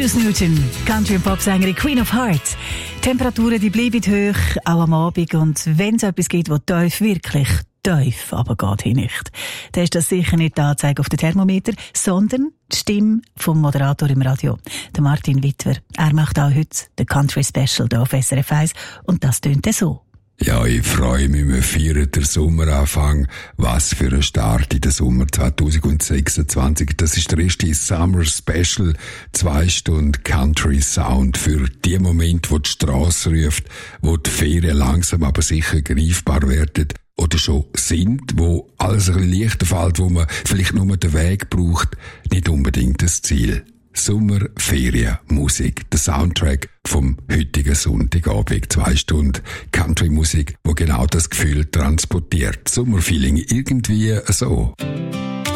Juice Newton, Country- und Popsängerin Queen of Hearts. Die Temperaturen die bleiben hoch, auch am Abend. Und wenn es etwas gibt, was tief, wirklich tief, aber geht hier nicht, dann ist das sicher nicht die Anzeige auf den Thermometer, sondern die Stimme vom Moderator im Radio, der Martin Wittwer. Er macht auch heute den Country Special hier auf SRF 1 und das tönt so. Ja, ich freue mich, wir feiern den Sommeranfang. Was für ein Start in den Sommer 2026. Das ist der erste Summer Special. 2 Stunden Country Sound für die Momente, wo die Strasse ruft, wo die Ferien langsam aber sicher greifbar werden oder schon sind, wo alles ein bisschen leichter fällt, wo man vielleicht nur den Weg braucht, nicht unbedingt das Ziel. Sommer, Ferien, Musik, der Soundtrack vom heutigen Sonntagabend. 2 Stunden Country-Musik, wo genau das Gefühl transportiert. Sommerfeeling irgendwie so.